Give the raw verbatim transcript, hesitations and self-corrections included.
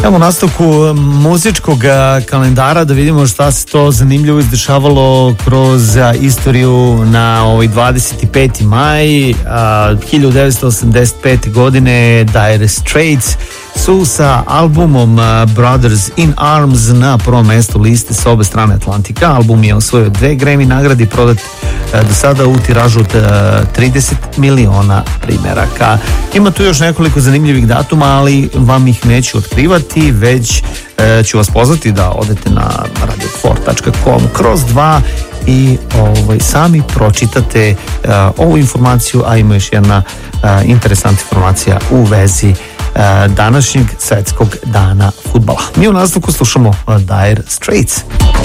Evo nastavku muzičkog kalendara da vidimo šta se to zanimljivo izdešavalo kroz istoriju na ovaj dvadeset peti maj hiljadu devetsto osamdeset pete godine. Dire Straits su sa albumom Brothers in Arms na prvom mestu liste sa obe strane Atlantika. Album je osvojio dve Grammy nagrade i prodat do sada u tiražu od trideset miliona primeraka. Ima tu još nekoliko zanimljivih datuma, ali vam ih neću otkrivati, već e, ću vas pozvati da odete na radio four tačka com kroz dva i ovaj, sami pročitate e, ovu informaciju, a ima još jedna e, interesantna informacija u vezi e, današnjeg svetskog dana fudbala. Mi u nastavku slušamo Dire Straits.